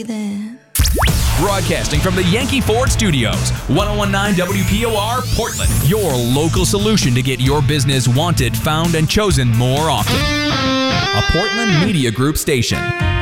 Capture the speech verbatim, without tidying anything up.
then. Broadcasting from the Yankee Ford Studios, ten nineteen W P O R, Portland. Your local solution to get your business wanted, found, and chosen more often. A Portland Media Group station.